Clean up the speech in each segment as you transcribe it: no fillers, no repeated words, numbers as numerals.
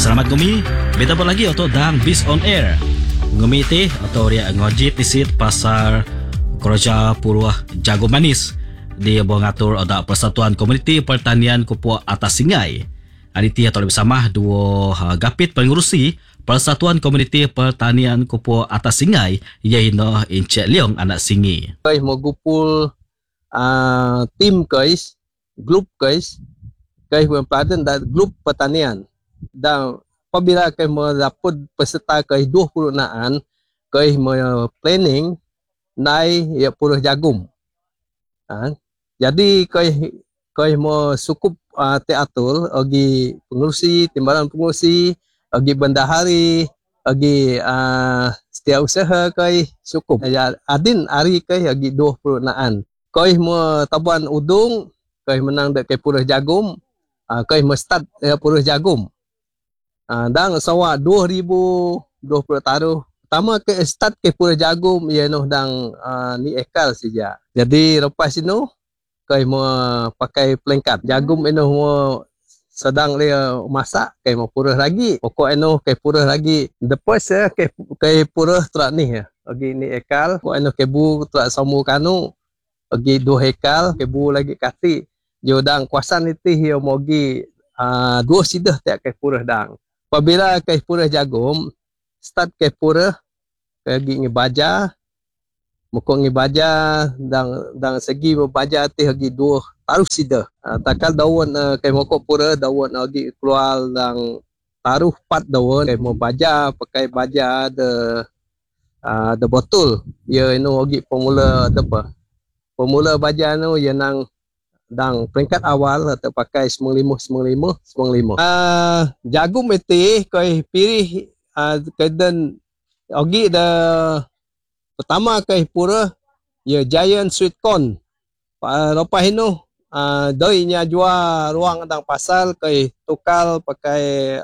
Selamat gumi, beta lagi atau dang bis on air. Gumi ti atau ria ngojit disit pasar Kroja Purwah Jago Manis di mengatur ada Persatuan Komuniti Pertanian Kupua Atas Singai. Hari ti atau lebih sama dua gapit pengurusi Persatuan Komuniti Pertanian Kupua Atas Singai iaitu Encik Leong anak Singi. Kais mau gupul tim kais, grup kais berpeladan dan grup pertanian. Dan apabila kais mendapat peserta kais 20 naan, kais planning naik ya purah jagum. Jadi kais mau sukup teatur bagi pengurusi, timbalan pengurusi, bagi bendahari, bagi setiausaha kais sukup. Adin hari kais bagi 20 naan. Kais mau tabuan udung, kais menang dekat purah jagum, kais mau start purah jagum. Dan sawa 2020 taruh pertama ke start ke purah jagum ia noh dang ni ekal saja. Jadi lepas itu kai mau pakai pelengkap jagum eno mau sedang dia masak kai mau purah lagi. Pokok eno kai purah lagi. Lepas kai purah terak ni ya. Bagi ni ekal pokok eno kebu terak samu kanu. Bagi 2 ekal kebu lagi kati. Jo dang kuasan itu dia mau gi 2 sidah tiap kai purah dang. Apabila kai purah jagum, start kai purah, kai gi ngebaja, mukong ngebaja, dan segi membaja ti hagi 2 taruh sida. Takal daun kai mokok purah, daun hagi keluar dan taruh 4 daun, kai membaja, pakai baja ada botol. Ya inu hagi pemula apa? Pemula baja nu ya nang dan peringkat awal atau pakai 95. Jagum itu kai pilih kedan ogi dah pertama kai pura ya giant sweet corn. Lepas itu doinya jual ruang dang pasal kai tukal pakai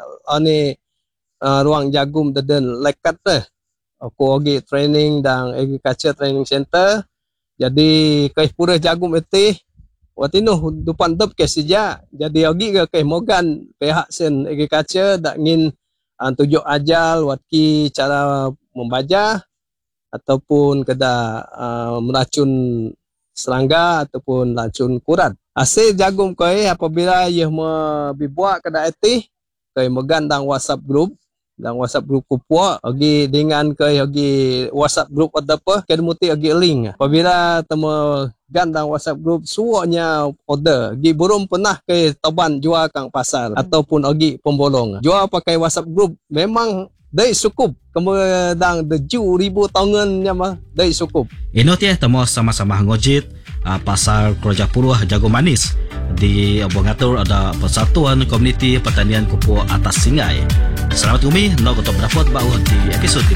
ruang jagum dan lekat deh. Aku ogi training dan agriculture training center. Jadi kai pura jagum itu waktu itu depan dep ke saja. Jadi ogi ke Morgan pihak sen agriculture dak ngin tunjuk ajal waki cara membaja ataupun keda meracun serangga ataupun racun kurat. Hasil jagum koi apabila ia dibuat keda etih koi megandang WhatsApp group dan WhatsApp group kupua ogi dengan koi ogi WhatsApp group ada apa kedemuti ogi link. Apabila temu gandang WhatsApp group suanya order gi burung pernah ke taban jual kang pasar ataupun ogi pembolong jual pakai WhatsApp group memang dai sukup kemudian deju ribu tahunan mah dai sukup. Ino tiah temu sama-sama ngojit pasar Kroja Purwah Jago Manis di mengatur ada Persatuan Komuniti Pertanian Kupua Atas Singai. Selamat umi, nak untuk berdapat bau di episod